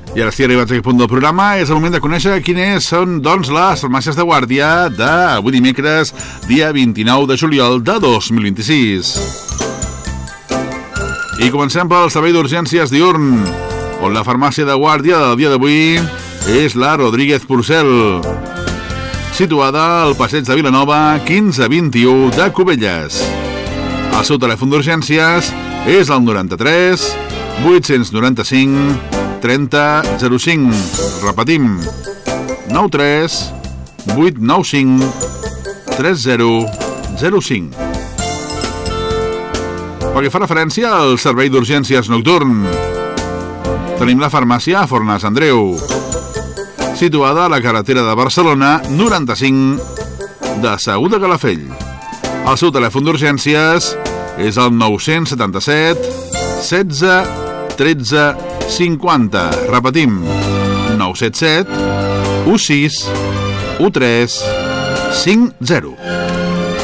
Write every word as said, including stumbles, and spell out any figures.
I ara sí, arribats a aquest punt del programa, és el moment de conèixer quines són, doncs, les farmàcies de guàrdia d'avui dimecres, dia vint-i-nou de juliol de dos mil vint-i-sis. I comencem pel servei d'urgències diürn, on la farmàcia de guàrdia del dia d'avui és la Rodríguez Porcel, situada al passeig de Vilanova, quinze vint-i-u de Cubelles. El seu telèfon d'urgències és el noranta-tres vuit-cents noranta-cinc trenta zero cinc. Repetim, nou tres vuit nou cinc tres zero zero cinc. Pel que fa referència al servei d'urgències nocturn, tenim la farmàcia Fornàs Andreu, situada a la carretera de Barcelona noranta-cinc de Segur de Calafell. El seu telèfon d'urgències és el nou-cents setanta-set setze tretze cinquanta. Repetim, nou set set u sis u tres cinc zero.